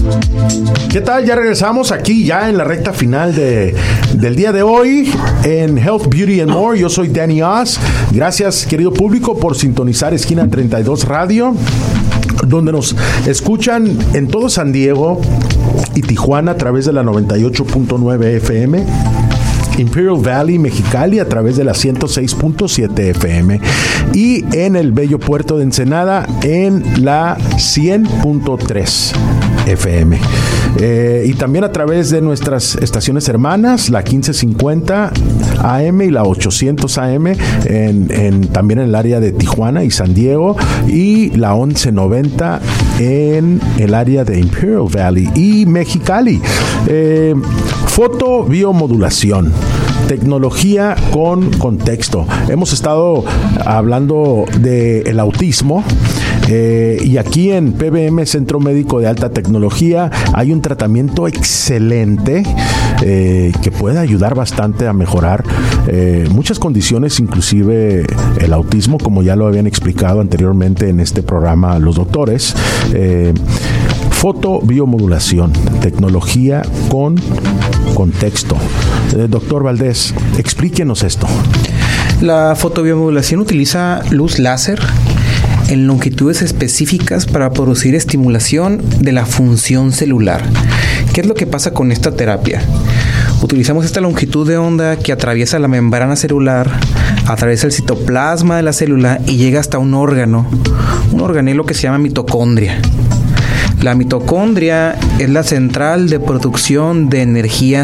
¿Qué tal? Ya regresamos aquí ya en la recta final del día de hoy en Health, Beauty and More. Yo soy Danny Oz. Gracias, querido público, por sintonizar Esquina 32 Radio, donde nos escuchan en todo San Diego y Tijuana a través de la 98.9 FM. Imperial Valley, Mexicali a través de la 106.7 FM y en el bello puerto de Ensenada en la 100.3 FM. Y también a través de nuestras estaciones hermanas, la 1550 AM y la 800 AM también en el área de Tijuana y San Diego, y la 1190 en el área de Imperial Valley y Mexicali. Fotobiomodulación, tecnología con contexto. Hemos estado hablando del autismo y aquí en PBM, Centro Médico de Alta Tecnología, hay un tratamiento excelente que puede ayudar bastante a mejorar muchas condiciones, inclusive el autismo, como ya lo habían explicado anteriormente en este programa los doctores. Fotobiomodulación, tecnología con contexto. Doctor Valdés, explíquenos esto. La fotobiomodulación utiliza luz láser en longitudes específicas para producir estimulación de la función celular. ¿Qué es lo que pasa con esta terapia? Utilizamos esta longitud de onda que atraviesa la membrana celular, atraviesa el citoplasma de la célula y llega hasta un organelo que se llama mitocondria. La mitocondria es la central de producción de energía